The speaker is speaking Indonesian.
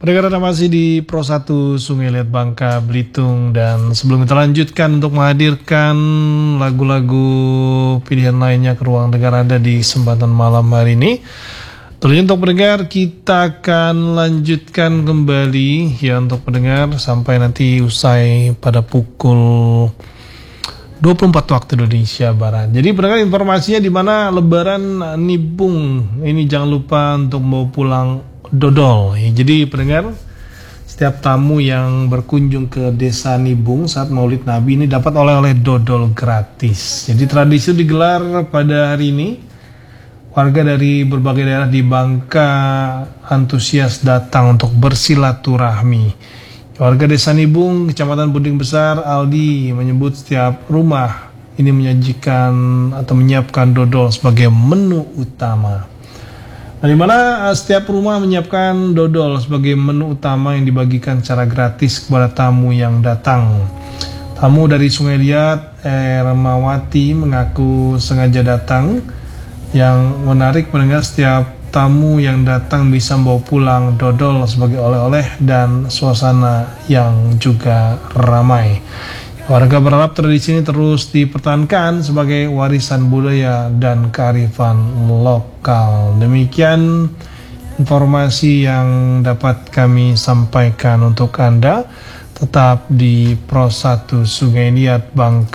Pendengar Anda masih di Pro 1 Sungai Liat Bangka Belitung, dan sebelum kita lanjutkan untuk menghadirkan lagu-lagu pilihan lainnya ke ruang dengar Anda di kesempatan malam hari ini, tentunya untuk pendengar kita akan lanjutkan kembali ya untuk pendengar sampai nanti usai pada pukul 24 waktu Indonesia Barat. Jadi pendengar, informasinya di mana Lebaran Nibung ini jangan lupa untuk bawa pulang dodol. Jadi pendengar, setiap tamu yang berkunjung ke desa Nibung saat Maulid Nabi ini dapat oleh-oleh dodol gratis. Jadi tradisi digelar pada hari ini. Warga dari berbagai daerah di Bangka antusias datang untuk bersilaturahmi. Warga desa Nibung, Kecamatan Puting Besar, Aldi menyebut setiap rumah ini menyajikan atau menyiapkan dodol sebagai menu utama. Nah, di mana setiap rumah menyiapkan dodol sebagai menu utama yang dibagikan secara gratis kepada tamu yang datang. Tamu dari Sungai Liat, Ermawati, mengaku sengaja datang. Yang menarik pendengar, setiap tamu yang datang bisa membawa pulang dodol sebagai oleh-oleh dan suasana yang juga ramai. Warga berharap tradisi ini terus dipertahankan sebagai warisan budaya dan kearifan lokal. Demikian informasi yang dapat kami sampaikan untuk Anda. Tetap di Pro 1 Sungai Liat Bangka